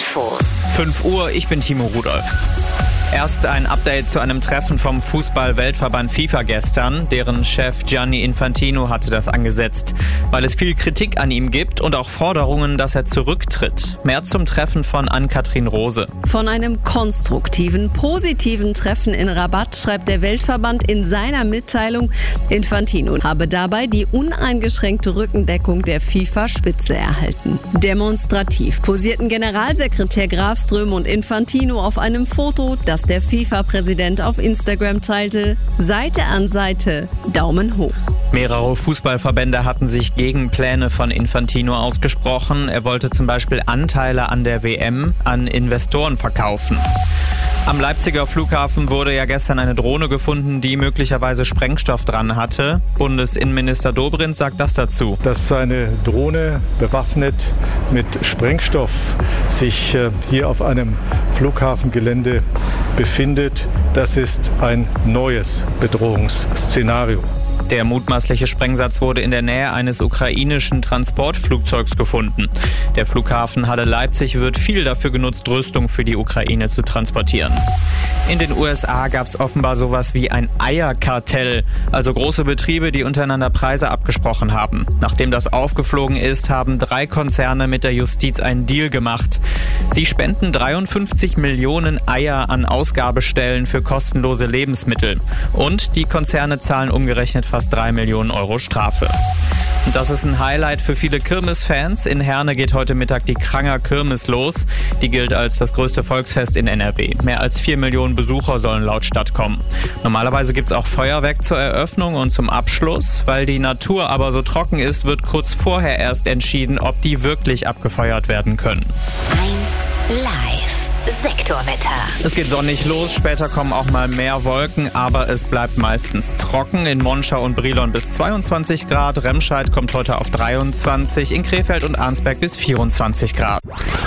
Infos. 5 Uhr, ich bin Timo Rudolph. Erst ein Update zu einem Treffen vom Fußball-Weltverband FIFA gestern. Deren Chef Gianni Infantino hatte das angesetzt, weil es viel Kritik an ihm gibt und auch Forderungen, dass er zurücktritt. Mehr zum Treffen von Ann-Kathrin Rose. Von einem konstruktiven, positiven Treffen in Rabat schreibt der Weltverband in seiner Mitteilung, Infantino habe dabei die uneingeschränkte Rückendeckung der FIFA-Spitze erhalten. Demonstrativ posierten Generalsekretär Grafström und Infantino auf einem Foto, das der FIFA-Präsident auf Instagram teilte. Seite an Seite, Daumen hoch. Mehrere Fußballverbände hatten sich gegen Pläne von Infantino ausgesprochen. Er wollte zum Beispiel Anteile an der WM an Investoren verkaufen. Am Leipziger Flughafen wurde ja gestern eine Drohne gefunden, die möglicherweise Sprengstoff dran hatte. Bundesinnenminister Dobrindt sagt das dazu. Dass eine Drohne bewaffnet mit Sprengstoff sich hier auf einem Flughafengelände befindet, das ist ein neues Bedrohungsszenario. Der mutmaßliche Sprengsatz wurde in der Nähe eines ukrainischen Transportflugzeugs gefunden. Der Flughafen Halle-Leipzig wird viel dafür genutzt, Rüstung für die Ukraine zu transportieren. In den USA gab es offenbar sowas wie ein Eierkartell, also große Betriebe, die untereinander Preise abgesprochen haben. Nachdem das aufgeflogen ist, haben 3 Konzerne mit der Justiz einen Deal gemacht. Sie spenden 53 Millionen Eier an Ausgabestellen für kostenlose Lebensmittel. Und die Konzerne zahlen umgerechnet fast 3 Millionen Euro Strafe. Und das ist ein Highlight für viele Kirmesfans. In Herne geht heute Mittag die Kranger Kirmes los. Die gilt als das größte Volksfest in NRW. Mehr als 4 Millionen Besucher sollen laut Stadt kommen. Normalerweise gibt es auch Feuerwerk zur Eröffnung und zum Abschluss. Weil die Natur aber so trocken ist, wird kurz vorher erst entschieden, ob die wirklich abgefeuert werden können. 1 Live. Sektorwetter. Es geht sonnig los, später kommen auch mal mehr Wolken, aber es bleibt meistens trocken. In Monschau und Brilon bis 22 Grad, Remscheid kommt heute auf 23, in Krefeld und Arnsberg bis 24 Grad.